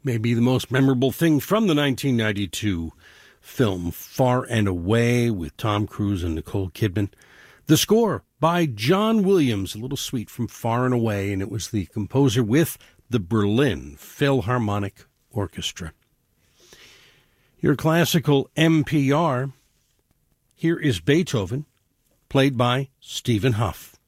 maybe the most memorable thing from the 1992 film Far and Away with Tom Cruise and Nicole Kidman. The score by John Williams, a little suite from Far and Away, and it was the composer with the Berlin Philharmonic Orchestra. Your classical NPR, here is Beethoven, played by Stephen Hough.